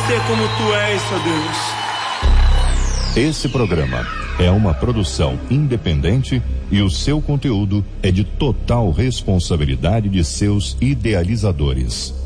ser como tu és, ó Deus. Esse programa é uma produção independente e o seu conteúdo é de total responsabilidade de seus idealizadores.